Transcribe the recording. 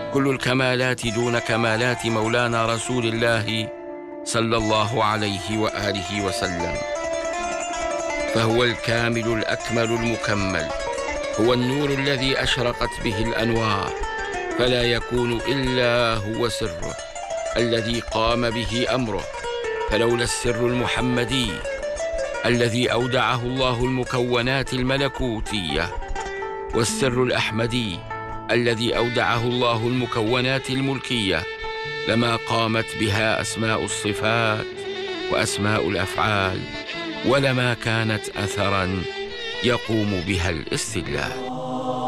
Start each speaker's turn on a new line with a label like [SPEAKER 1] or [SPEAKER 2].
[SPEAKER 1] كل الكمالات دون كمالات مولانا رسول الله صلى الله عليه وآله وسلم، فهو الكامل الأكمل المكمل، هو النور الذي أشرقت به الأنوار، فلا يكون إلا هو سره الذي قام به أمره. فلولا السر المحمدي الذي أودعه الله المكونات الملكوتية، والسر الأحمدي الذي أودعه الله المكونات الملكية، لما قامت بها أسماء الصفات وأسماء الأفعال، ولما كانت أثرا يقوم بها الاستدلال.